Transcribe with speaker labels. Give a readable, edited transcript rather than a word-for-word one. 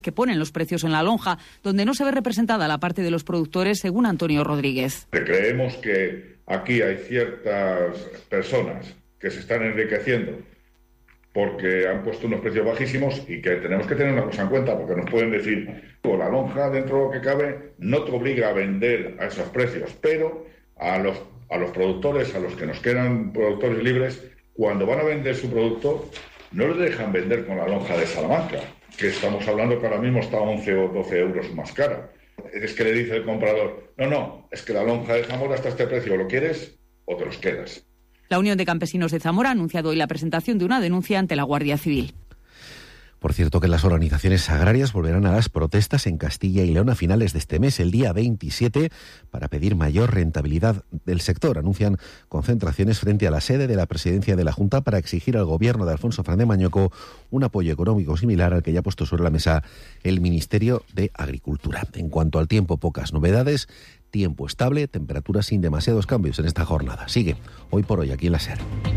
Speaker 1: que ponen los precios en la lonja, donde no se ve representada la parte de los productores, según Antonio Rodríguez.
Speaker 2: Creemos que aquí hay ciertas personas que se están enriqueciendo porque han puesto unos precios bajísimos y que tenemos que tener una cosa en cuenta, porque nos pueden decir, la lonja, dentro de lo que cabe, no te obliga a vender a esos precios, pero a los productores, a los que nos quedan productores libres, cuando van a vender su producto, no les dejan vender con la lonja de Salamanca, que estamos hablando que ahora mismo está 11 o 12 euros más cara. Es que le dice el comprador, no, es que la lonja de Zamora está a este precio, ¿lo quieres o te los quedas?
Speaker 1: La Unión de Campesinos de Zamora ha anunciado hoy la presentación de una denuncia ante la Guardia Civil.
Speaker 3: Por cierto, que las organizaciones agrarias volverán a las protestas en Castilla y León a finales de este mes, el día 27, para pedir mayor rentabilidad del sector. Anuncian concentraciones frente a la sede de la presidencia de la Junta para exigir al gobierno de Alfonso Fernández Mañueco un apoyo económico similar al que ya ha puesto sobre la mesa el Ministerio de Agricultura. En cuanto al tiempo, pocas novedades. Tiempo estable, temperaturas sin demasiados cambios en esta jornada. Sigue hoy por hoy aquí en la SER.